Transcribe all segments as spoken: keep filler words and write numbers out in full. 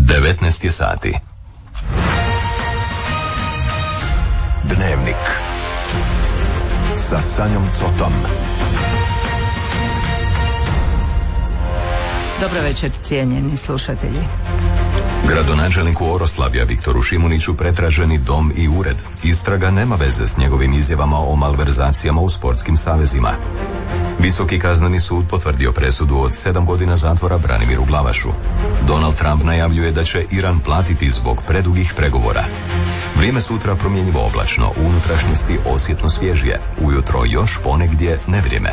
devetnaest je sati. Dnevnik sa Sanjom Cotom. Dobro večer, cijenjeni slušatelji. Gradonačelniku Oroslavlja Viktoru Šimuniću pretraženi dom i ured. Istraga nema veze s njegovim izjavama o malverzacijama u sportskim savezima. Visoki kazneni sud potvrdio presudu od sedam godina zatvora Branimiru Glavašu. Donald Trump najavljuje da će Iran platiti zbog predugih pregovora. Vrijeme sutra promjenjivo oblačno, u unutrašnjosti osjetno svježije. Ujutro još ponegdje nevrijeme.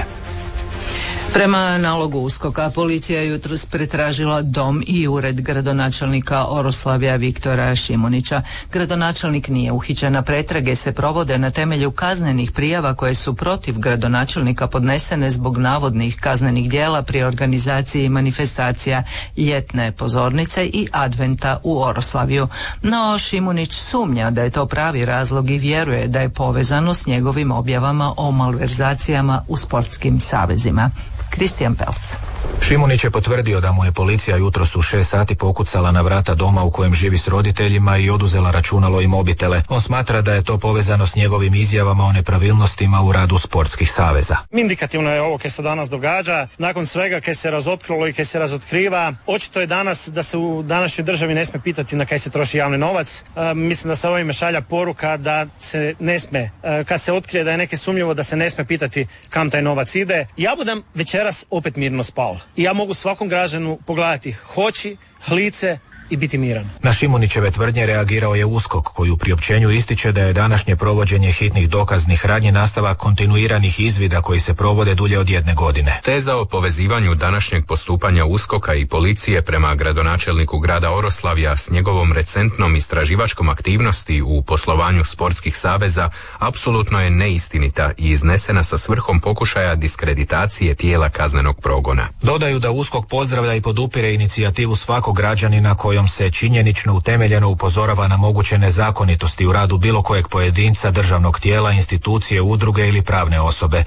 Prema nalogu USKOK-a policija je jutros pretražila dom i ured gradonačelnika Oroslavlja Viktora Šimunića. Gradonačelnik nije uhićen, a pretrage se provode na temelju kaznenih prijava koje su protiv gradonačelnika podnesene zbog navodnih kaznenih djela pri organizaciji manifestacija Ljetne pozornice i Adventa u Oroslavju. No Šimunić sumnja da je to pravi razlog i vjeruje da je povezano s njegovim objavama o malverzacijama u sportskim savezima. Kristijan Pelc. Šimunić je potvrdio da mu je policija jutros u šest sati pokucala na vrata doma u kojem živi s roditeljima i oduzela računalo i mobitele. On smatra da je to povezano s njegovim izjavama o nepravilnostima u radu sportskih saveza. Indikativno je ovo kaj se danas događa. Nakon svega kaj se razotkrilo i kaj se razotkriva, očito je danas da se u današnjoj državi ne smije pitati na kaj se troši javni novac. E, mislim da se ovime šalja poruka da se ne smije, e, kad se otkrije da je neke sumnjivo, da se ne smije pitati kam taj novac ide. Ja budem večeras opet mirno spao. I ja mogu svakom građanu pogledati hoći, lice i biti miran. Na Šimunićeve tvrdnje reagirao je USKOK, koji u priopćenju ističe da je današnje provođenje hitnih dokaznih radnji nastavak kontinuiranih izvida koji se provode dulje od jedne godine. Teza o povezivanju današnjeg postupanja USKOK-a i policije prema gradonačelniku grada Oroslavlja s njegovom recentnom istraživačkom aktivnosti u poslovanju sportskih saveza apsolutno je neistinita i iznesena sa svrhom pokušaja diskreditacije tijela kaznenog progona. Dodaju da USKOK pozdravlja i podupire inicijativu svakog građanina koji kojom se činjenično utemeljeno upozorava na moguće nezakonitosti u radu bilo kojeg pojedinca, državnog tijela, institucije, udruge ili pravne osobe.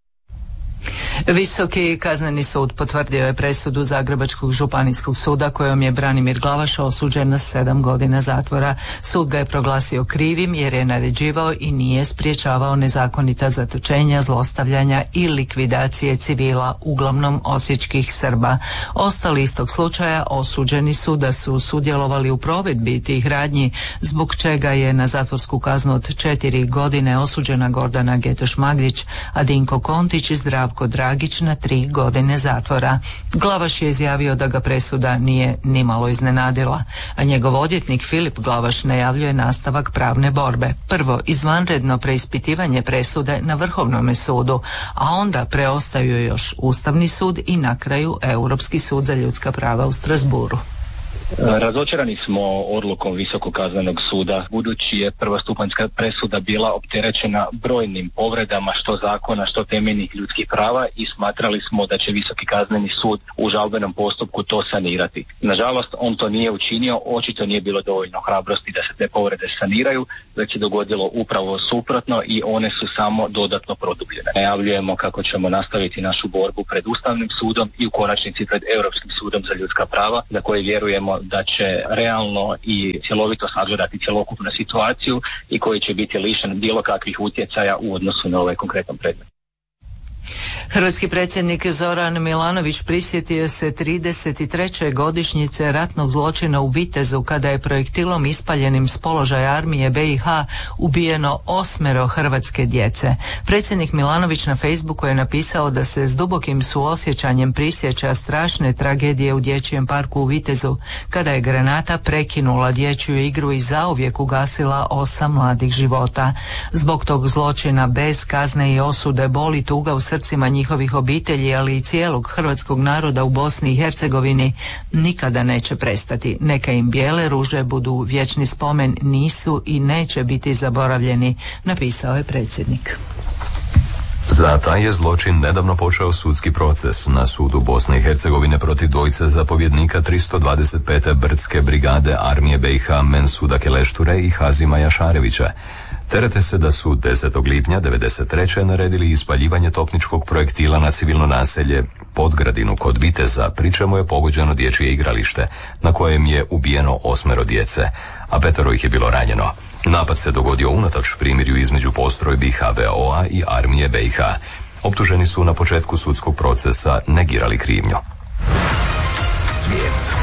Visoki kazneni sud potvrdio je presudu Zagrebačkog županijskog suda kojom je Branimir Glavaš osuđen na sedam godina zatvora. Sud ga je proglasio krivim jer je naređivao i nije spriječavao nezakonita zatočenja, zlostavljanja i likvidacije civila, uglavnom osječkih Srba. Ostali istog slučaja osuđeni su da su sudjelovali u provedbi tih radnji, zbog čega je na zatvorsku kaznu od četiri godine osuđena Gordana Getoš-Magdić, a Dinko Kontić i Zdravko Dragić na tri godine zatvora. Glavaš je izjavio da ga presuda nije nimalo iznenadila, a njegov odvjetnik Filip Glavaš najavljuje nastavak pravne borbe. Prvo izvanredno preispitivanje presude na Vrhovnome sudu, a onda preostaju još Ustavni sud i na kraju Europski sud za ljudska prava u Strasburu. Razočarani smo odlukom Visokog kaznenog suda, budući je prvostupanjska presuda bila opterećena brojnim povredama što zakona, što temeljnih ljudskih prava i smatrali smo da će Visoki kazneni sud u žalbenom postupku to sanirati. Nažalost, on to nije učinio, očito nije bilo dovoljno hrabrosti da se te povrede saniraju, već je dogodilo upravo suprotno i one su samo dodatno produbljene. Najavljujemo kako ćemo nastaviti našu borbu pred Ustavnim sudom i u konačnici pred Europskim sudom za ljudska prava, za koje vjerujemo da će realno i cjelovito sagledati cjelokupnu situaciju i koji će biti lišen bilo kakvih utjecaja u odnosu na ovaj konkretan predmet. Hrvatski predsjednik Zoran Milanović prisjetio se trideset treće godišnjice ratnog zločina u Vitezu kada je projektilom ispaljenim s položaja armije B i H ubijeno osmero hrvatske djece. Predsjednik Milanović na Facebooku je napisao da se s dubokim suosjećanjem prisjeća strašne tragedije u dječjem parku u Vitezu kada je granata prekinula dječju igru i zauvijek ugasila osam mladih života. Zbog tog zločina bez kazne i osude boli tuga u srcima njihovih obitelji, ali i cijelog hrvatskog naroda u Bosni i Hercegovini nikada neće prestati. Neka im bijele ruže budu vječni spomen, nisu i neće biti zaboravljeni, napisao je predsjednik. Za taj je zločin nedavno počeo sudski proces na sudu Bosne i Hercegovine protiv dvojice zapovjednika tristo dvadeset pete brdske brigade armije B i H Mensuda Kelešture i Hazima Jašarevića. Terete se da su desetog lipnja devedeset treće naredili ispaljivanje topničkog projektila na civilno naselje Podgradinu kod Viteza, pri čemu je pogođeno dječje igralište, na kojem je ubijeno osmero djece, a petero ih je bilo ranjeno. Napad se dogodio unatoč primirju između postrojbi H V O-a i armije B i H. Optuženi su na početku sudskog procesa negirali krivnju. Svijet.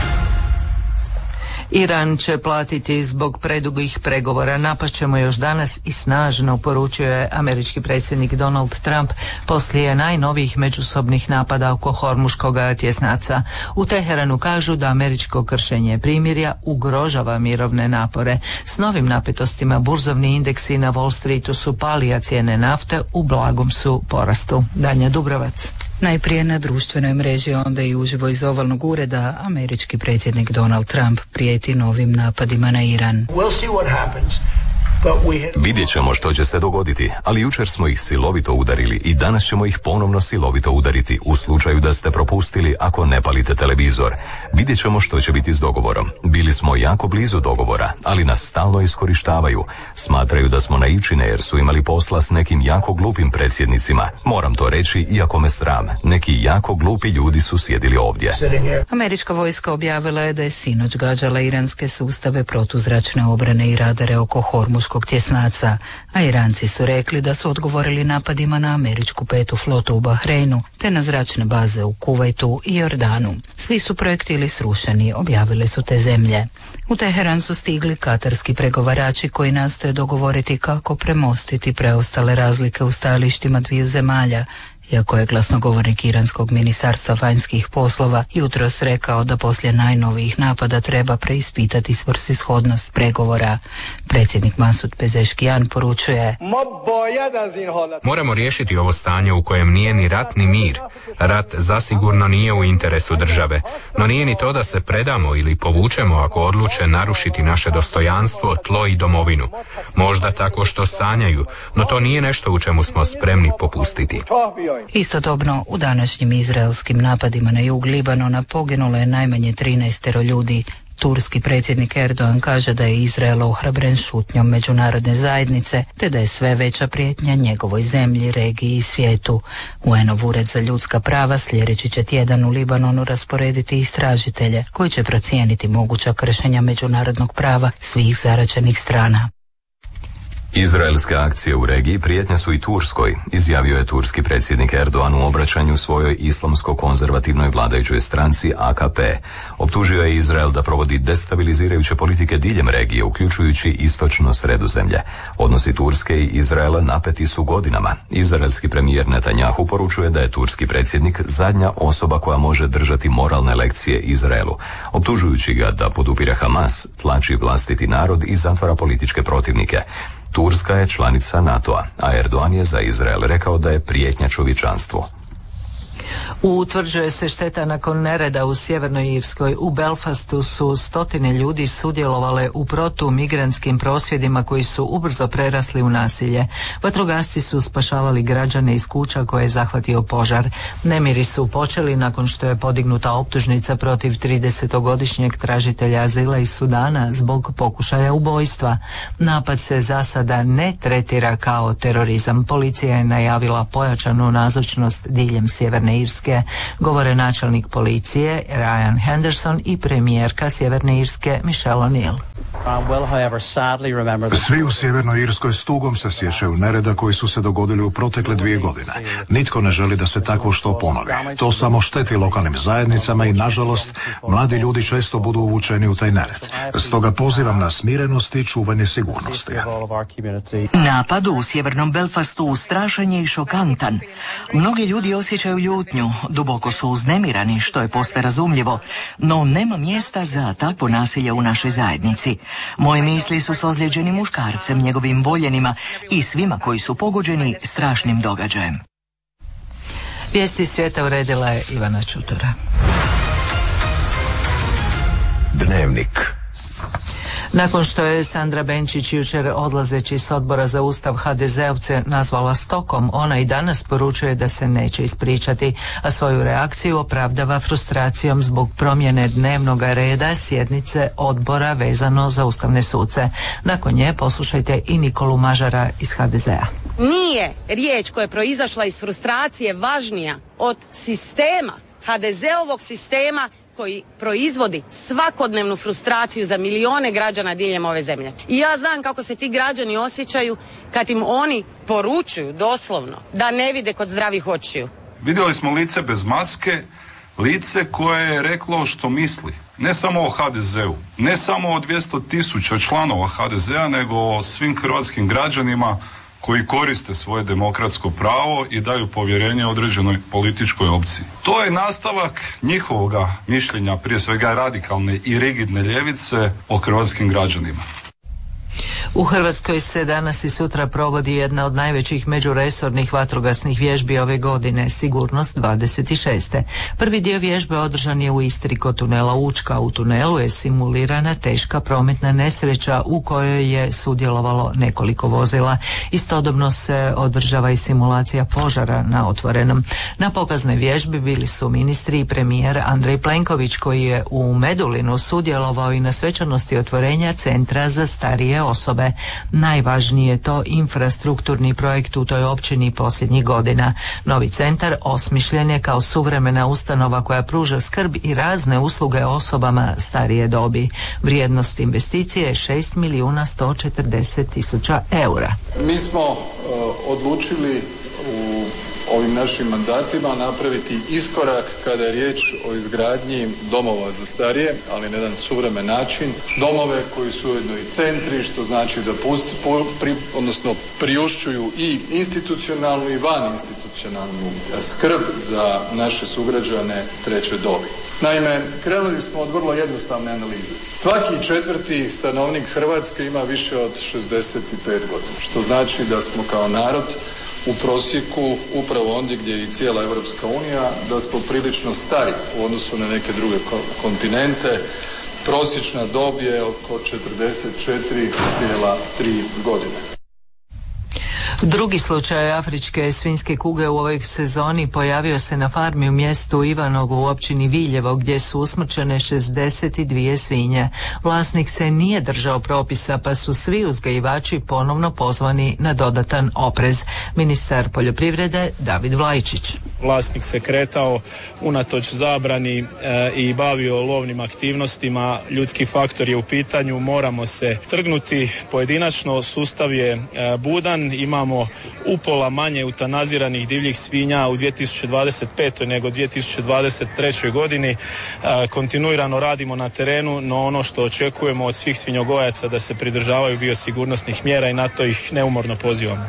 Iran će platiti zbog predugih pregovora. Napast ćemo još danas i snažno, poručio je američki predsjednik Donald Trump poslije najnovijih međusobnih napada oko Hormuškog tjesnaca. U Teheranu kažu da američko kršenje primirja ugrožava mirovne napore. S novim napetostima burzovni indeksi na Wall Streetu su pali, a cijene nafte u blagom su porastu. Danja Dubrovac. Najprije na društvenoj mreži, onda i uživo iz ovalnog ureda, američki predsjednik Donald Trump prijeti novim napadima na Iran. We'll see what happens. Vidjet ćemo što će se dogoditi, ali jučer smo ih silovito udarili i danas ćemo ih ponovno silovito udariti u slučaju da ste propustili ako ne palite televizor. Vidjet ćemo što će biti s dogovorom. Bili smo jako blizu dogovora, ali nas stalno iskorištavaju. Smatraju da smo naivčine jer su imali posla s nekim jako glupim predsjednicima. Moram to reći, iako me sram. Neki jako glupi ljudi su sjedili ovdje. Američka vojska objavila je da je sinoć gađala iranske sustave protuzračne obrane i radare oko Hormuškog tjesnaca, a Iranci su rekli da su odgovorili napadima na američku petu flotu u Bahreinu te na zračne baze u Kuvajtu i Jordanu. Svi su projektili srušeni, objavile su te zemlje. U Teheran su stigli katarski pregovarači koji nastoje dogovoriti kako premostiti preostale razlike u stajalištima dviju zemalja, iako je glasnogovornik iranskog ministarstva vanjskih poslova jutros rekao da poslije najnovijih napada treba preispitati svrsishodnost pregovora. Predsjednik Masud Pezeshkian poručuje: Moramo riješiti ovo stanje u kojem nije ni rat ni mir. Rat zasigurno nije u interesu države, no nije ni to da se predamo ili povučemo ako odluče narušiti naše dostojanstvo, tlo i domovinu. Možda tako što sanjaju, no to nije nešto u čemu smo spremni popustiti. Istodobno, u današnjim izraelskim napadima na jug Libanona poginulo je najmanje trinaestero ljudi. Turski predsjednik Erdogan kaže da je Izrael ohrabren šutnjom međunarodne zajednice, te da je sve veća prijetnja njegovoj zemlji, regiji i svijetu. U en ov ured za ljudska prava sljedeći će tjedan u Libanonu rasporediti istražitelje koji će procijeniti moguća kršenja međunarodnog prava svih zaraćenih strana. Izraelske akcije u regiji prijetnje su i Turskoj, izjavio je turski predsjednik Erdogan u obraćanju svojoj islamsko-konzervativnoj vladajućoj stranci A K P. Optužio je Izrael da provodi destabilizirajuće politike diljem regije, uključujući istočno Sredozemlje. Odnosi Turske i Izraela napeti su godinama. Izraelski premijer Netanjahu poručuje da je turski predsjednik zadnja osoba koja može držati moralne lekcije Izraelu, optužujući ga da podupire Hamas, tlači vlastiti narod i zatvara političke protivnike. Turska je članica NATO-a, a Erdogan je za Izrael rekao da je prijetnja čovječanstvu. Utvrđuje se šteta nakon nereda u Sjevernoj Irskoj. U Belfastu su stotine ljudi sudjelovale u protu-migrantskim prosvjedima koji su ubrzo prerasli u nasilje. Vatrogasci su spašavali građane iz kuća koje je zahvatio požar. Nemiri su počeli nakon što je podignuta optužnica protiv tridesetogodišnjeg tražitelja azila iz Sudana zbog pokušaja ubojstva. Napad se za sada ne tretira kao terorizam. Policija je najavila pojačanu nazočnost diljem Sjeverne Irske, govore načelnik policije Ryan Henderson i premijerka Sjeverne Irske Michelle O'Neill. Svi u Sjevernoj Irskoj s tugom se sjećaju nereda koji su se dogodili u protekle dvije godine. Nitko ne želi da se takvo što ponovi. To samo šteti lokalnim zajednicama i, nažalost, mladi ljudi često budu uvučeni u taj nered. Stoga pozivam na smirenost i čuvanje sigurnosti. Napad u sjevernom Belfastu strašan je i šokantan. Mnogi ljudi osjećaju ljutnju, duboko su uznemirani, što je posve razumljivo, no nema mjesta za takvo nasilje u našoj zajednici. Moje misli su s ozlijeđenim muškarcem, njegovim voljenima i svima koji su pogođeni strašnim događajem. Vijesti svijeta uredila je Ivana Čutura. Dnevnik. Nakon što je Sandra Benčić jučer odlazeći s odbora za Ustav ha de zeovce nazvala stokom, ona i danas poručuje da se neće ispričati, a svoju reakciju opravdava frustracijom zbog promjene dnevnog reda sjednice odbora vezano za ustavne suce. Nakon nje poslušajte i Nikolu Mažara iz ha de zea. Nije riječ koja je proizašla iz frustracije važnija od sistema, ha de zeovog sistema koji proizvodi svakodnevnu frustraciju za milijone građana diljem ove zemlje. I ja znam kako se ti građani osjećaju kad im oni poručuju doslovno da ne vide kod zdravih očiju. Vidjeli smo lice bez maske, lice koje je reklo što misli. Ne samo o ha de zeu, ne samo o dvjesto tisuća članova ha de zea, nego o svim hrvatskim građanima koji koriste svoje demokratsko pravo i daju povjerenje određenoj političkoj opciji. To je nastavak njihovoga mišljenja, prije svega radikalne i rigidne ljevice, o hrvatskim građanima. U Hrvatskoj se danas i sutra provodi jedna od najvećih međuresornih vatrogasnih vježbi ove godine, Sigurnost dvadeset šest. Prvi dio vježbe održan je u Istri kod tunela Učka. U tunelu je simulirana teška prometna nesreća u kojoj je sudjelovalo nekoliko vozila. Istodobno se održava i simulacija požara na otvorenom. Na pokaznoj vježbi bili su ministri i premijer Andrej Plenković, koji je u Medulinu sudjelovao i na svečanosti otvorenja Centra za starije osobe. Najvažniji je to infrastrukturni projekt u toj općini posljednjih godina. Novi centar osmišljen je kao suvremena ustanova koja pruža skrb i razne usluge osobama starije dobi. Vrijednost investicije je šest milijuna sto četrdeset tisuća eura. Mi smo uh, odlučili u ovim našim mandatima napraviti iskorak kada je riječ o izgradnji domova za starije, ali na jedan suvremen način. Domove koji su ujedno i centri, što znači da pust, pri, odnosno priušćuju i institucionalnu i van institucionalnu skrb za naše sugrađane treće dobi. Naime, krenuli smo od vrlo jednostavne analize. Svaki četvrti stanovnik Hrvatske ima više od šezdeset pet godina, što znači da smo kao narod u prosjeku, upravo ondje gdje je i cijela Europska unija, da smo prilično stari u odnosu na neke druge kontinente. Prosječna dob je oko četrdeset četiri zarez tri godine. Drugi slučaj afričke svinjske kuge u ovoj sezoni pojavio se na farmi u mjestu Ivanovu u općini Viljevo, gdje su usmrćene šezdeset dvije svinje. Vlasnik se nije držao propisa, pa su svi uzgajivači ponovno pozvani na dodatan oprez. Ministar poljoprivrede David Vlajčić. Vlasnik se kretao unatoč zabrani e, i bavio lovnim aktivnostima. Ljudski faktor je u pitanju, moramo se trgnuti pojedinačno, sustav je e, budan, imamo upola manje eutanaziranih divljih svinja u dvije tisuće dvadeset petoj nego dvije tisuće dvadeset trećoj godini. E, kontinuirano radimo na terenu, no ono što očekujemo od svih svinjogojaca da se pridržavaju biosigurnosnih mjera i na to ih neumorno pozivamo.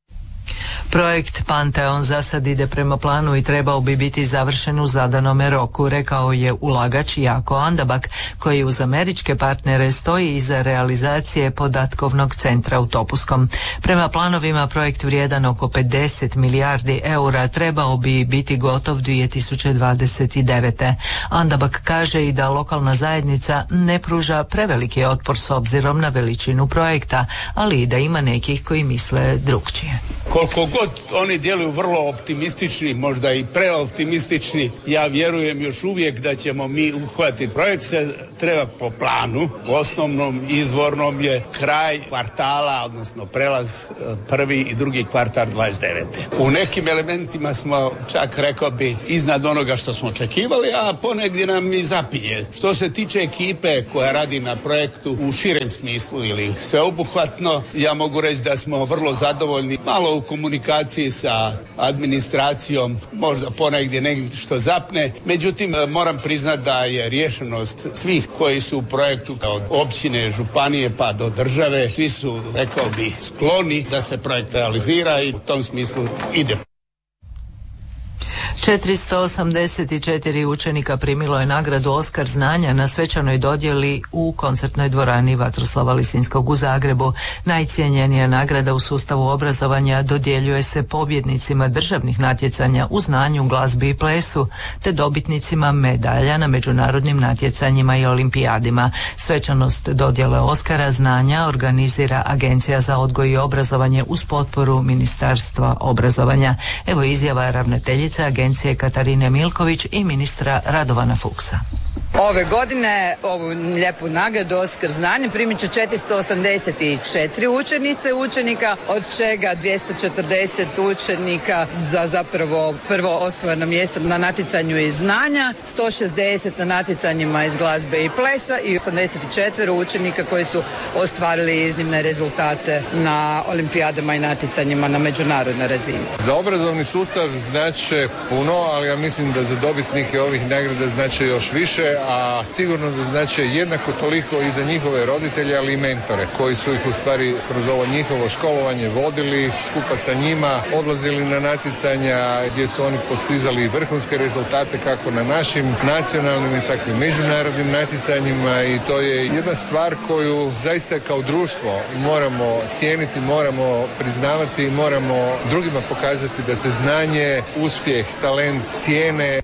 Projekt Panteon za sad ide prema planu i trebao bi biti završen u zadanome roku, rekao je ulagač Jako Andabak, koji uz američke partnere stoji iza realizacije podatkovnog centra u Topuskom. Prema planovima projekt vrijedan oko pedeset milijardi eura trebao bi biti gotov dvije tisuće dvadeset devete. Andabak kaže i da lokalna zajednica ne pruža preveliki otpor s obzirom na veličinu projekta, ali i da ima nekih koji misle drukčije. Koliko god oni djeluju vrlo optimistični, možda i preoptimistični, ja vjerujem još uvijek da ćemo mi uhvatiti. Projekt se treba po planu, u osnovnom izvornom je kraj kvartala, odnosno prelaz prvi i drugi kvartal dvadeset devete. U nekim elementima smo, čak rekao bi, iznad onoga što smo očekivali, a ponegdje nam i zapinje. Što se tiče ekipe koja radi na projektu u širem smislu ili sveobuhvatno, ja mogu reći da smo vrlo zadovoljni. Malo u komunikaciji sa administracijom, možda ponegdje nešto zapne, međutim moram priznati da je riješenost svih koji su u projektu od općine, županije pa do države, svi su, rekao bi, skloni da se projekt realizira i u tom smislu ide. četiristo osamdeset četiri učenika primilo je nagradu Oskar znanja na svečanoj dodjeli u koncertnoj dvorani Vatroslava Lisinskog u Zagrebu. Najcijenjenija nagrada u sustavu obrazovanja dodjeljuje se pobjednicima državnih natjecanja u znanju, glazbi i plesu, te dobitnicima medalja na međunarodnim natjecanjima i olimpijadima. Svečanost dodjele Oskara znanja organizira Agencija za odgoj i obrazovanje uz potporu Ministarstva obrazovanja. Evo izjava ravnateljice Agencije Katarine Milković i ministra Radovana Fuchsa. Ove godine ovu lijepu nagradu Oskar znanje primit će četiristo osamdeset četiri učenice i učenika, od čega dvjesto četrdeset učenika za zapravo prvo osvojeno mjesto na natjecanju iz znanja, sto šezdeset na natjecanjima iz glazbe i plesa i osamdeset četiri učenika koji su ostvarili iznimne rezultate na olimpijadama i natjecanjima na međunarodnoj razini. Za obrazovni sustav znače puno, ali ja mislim da za dobitnike ovih nagrada znače još više, a sigurno da znače jednako toliko i za njihove roditelje, ali i mentore koji su ih u stvari kroz ovo njihovo školovanje vodili, skupa sa njima odlazili na natjecanja gdje su oni postizali vrhunske rezultate kako na našim nacionalnim i tako i međunarodnim natjecanjima, i to je jedna stvar koju zaista kao društvo moramo cijeniti, moramo priznavati i moramo drugima pokazati da se znanje, uspjeh, talent cijene.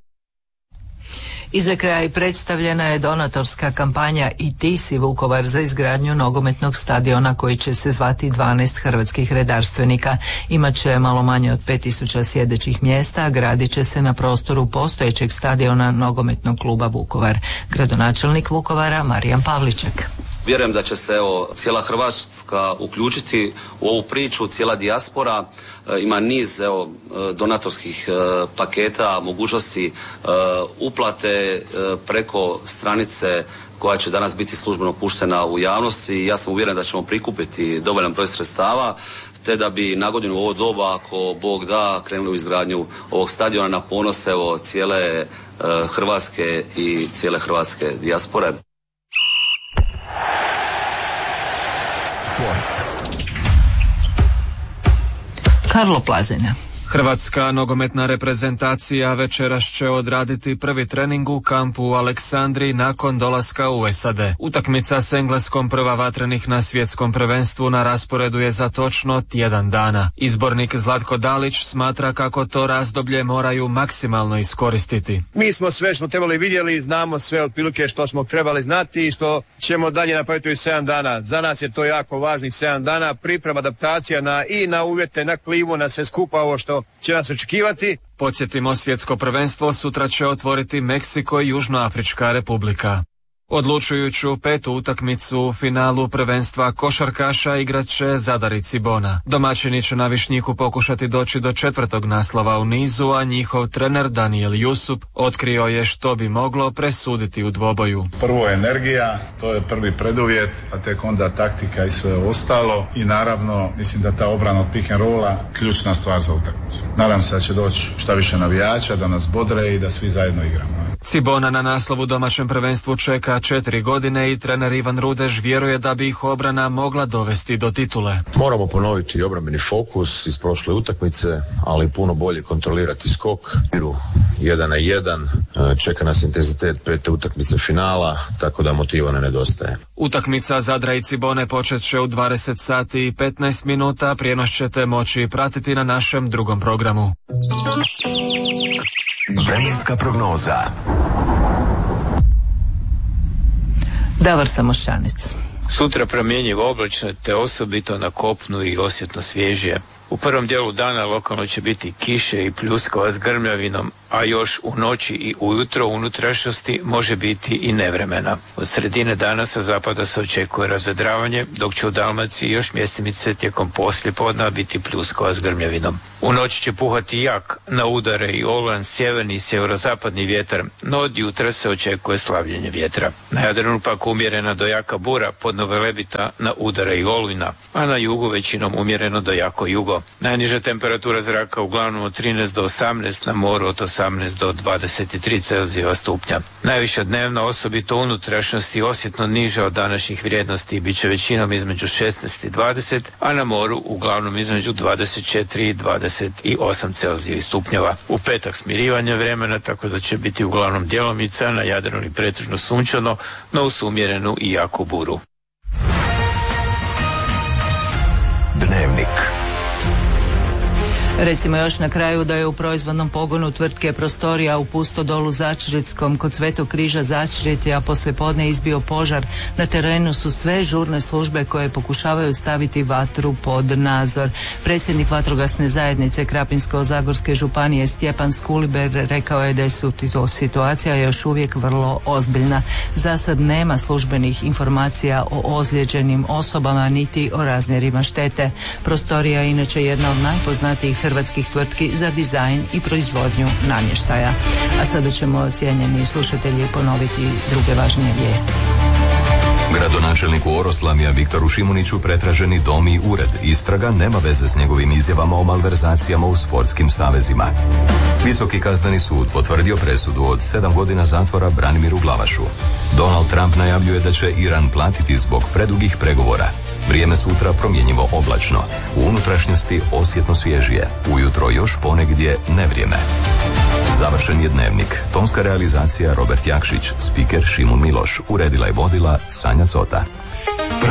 I za kraj predstavljena je donatorska kampanja I ti si Vukovar za izgradnju nogometnog stadiona koji će se zvati dvanaest hrvatskih redarstvenika. Imaće malo manje od pet tisuća sjedećih mjesta, a gradit će se na prostoru postojećeg stadiona nogometnog kluba Vukovar. Gradonačelnik Vukovara Marijan Pavliček. Vjerujem da će se evo cijela Hrvatska uključiti u ovu priču, cijela dijaspora. E, ima niz evo donatorskih e, paketa, mogućnosti e, uplate e, preko stranice koja će danas biti službeno puštena u javnosti, i ja sam uvjeren da ćemo prikupiti dovoljan broj sredstava te da bi na godinu u ovo doba, ako Bog da, krenuli u izgradnju ovog stadiona na ponos evo cijele e, Hrvatske i cijele hrvatske dijaspore. Karlo Plazina. Hrvatska nogometna reprezentacija večeras će odraditi prvi trening u kampu u Aleksandriji nakon dolaska u S A D. Utakmica s Engleskom prva vatrenih na svjetskom prvenstvu na rasporedu je za točno tjedan dana. Izbornik Zlatko Dalić smatra kako to razdoblje moraju maksimalno iskoristiti. Mi smo sve što trebali vidjeli, znamo sve otprilike što smo trebali znati i što ćemo dalje napraviti u sedam dana. Za nas je to jako važnih sedam dana, priprema, adaptacija na, i na uvjete, na klimu, na sve skupa ovo što će nas očekivati. Podsjetimo, svjetsko prvenstvo sutra će otvoriti Meksiko i Južnoafrička republika. Odlučujuću petu utakmicu u finalu prvenstva košarkaša igrat će Zadar i Cibona. Domaćini će na Višnjiku pokušati doći do četvrtog naslova u nizu, a njihov trener Daniel Jusup otkrio je što bi moglo presuditi u dvoboju. Prvo energija, to je prvi preduvjet, a tek onda taktika i sve ostalo, i naravno mislim da ta obrana od pick and rolla ključna stvar za utakmicu. Nadam se da će doći šta više navijača, da nas bodre i da svi zajedno igramo. Cibona na naslovu domaćem prvenstvu čeka četiri godine i trener Ivan Rudež vjeruje da bi ih obrana mogla dovesti do titule. Moramo ponoviti obrambeni fokus iz prošle utakmice, ali puno bolje kontrolirati skok. Jedan na jedan, čeka nas intenzitet pete utakmice finala, tako da motiva ne nedostaje. Utakmica Zadra i Cibone počet će u dvadeset sati i petnaest minuta, prijenos ćete moći pratiti na našem drugom programu. Vremenska prognoza. Davor Samošanec. Sutra promjenjivo oblačno te osobito na kopnu i osjetno svježije. U prvom dijelu dana lokalno će biti kiše i pljuskova s grmljavinom, a još u noći i ujutro u unutrašnjosti može biti i nevremena. Od sredine dana sa zapada se očekuje razvedravanje, dok će u Dalmaciji još mjestimice tijekom poslijepodneva biti pljuskova s grmljavinom. U noći će puhati jak, na udare i olujan sjeverni i sjeverozapadni vjetar, no od jutra se očekuje slavljenje vjetra. Na Jadranu pak umjerena do jaka bura, pod Velebita na udare i olujna, a na jugu većinom umjereno do jako jugo. sumnjivo. Najniža temperatura zraka uglavnom od trinaest do osamnaest, na moru od osamnaest do dvadeset tri Celzijeva stupnja. Najviša dnevna, osobito unutrašnjosti, osjetno niža od današnjih vrijednosti i bit će većinom između šesnaest i dvadeset, a na moru uglavnom između dvadeset četiri i dvadeset osam Celzijevih stupnjeva. U petak smirivanje vremena, tako da će biti uglavnom djelomica, na Jadranu i pretežno sunčano, no uz umjerenu i jaku buru. Dnevnik. Recimo još na kraju da je u proizvodnom pogonu tvrtke Prostorija u Pustodolu Začretskom kod Svetog križa Začretje, a poslijepodne izbio požar. Na terenu su sve žurne službe koje pokušavaju staviti vatru pod nadzor. Predsjednik vatrogasne zajednice Krapinsko-zagorske županije Stjepan Skuliber rekao je da je situacija još uvijek vrlo ozbiljna. Za sad nema službenih informacija o ozlijeđenim osobama niti o razmjerima štete. Prostorija je inače jedna od najpoznatijih hrvatskih tvrtki za dizajn i proizvodnju namještaja. A sada ćemo, cijenjeni slušatelji, ponoviti druge važnije vijesti. Gradonačelniku Oroslavlja Viktoru Šimuniću pretraženi dom i ured. Istraga nema veze s njegovim izjavama o malverzacijama u sportskim savezima. Visoki kazneni sud potvrdio presudu od sedam godina zatvora Branimiru Glavašu. Donald Trump najavljuje da će Iran platiti zbog predugih pregovora. Vrijeme sutra promjenjivo oblačno. U unutrašnjosti osjetno svježije. Ujutro još ponegdje nevrijeme. Završen je dnevnik. Tonska realizacija Robert Jakšić, spiker Šimun Miloš. Uredila i vodila Sanja Cota.